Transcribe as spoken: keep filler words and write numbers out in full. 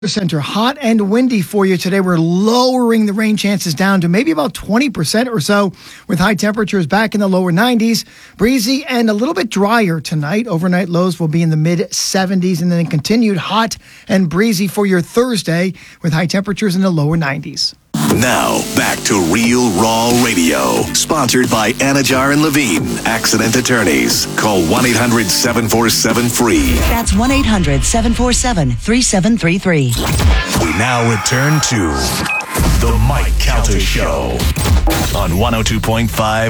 Center, hot and windy for you today. We're lowering the rain chances down to maybe about twenty percent or so, with high temperatures back in the lower nineties. Breezy and a little bit drier tonight. Overnight lows will be in the mid seventies, and then continued hot and breezy for your Thursday with high temperatures in the lower nineties. Now, back to Real Raw Radio, sponsored by Anajar and Levine, accident attorneys. Call one eight hundred seven four seven free. That's one eight hundred seven four seven three seven three three. We now return to The Mike Calter Show on one oh two point five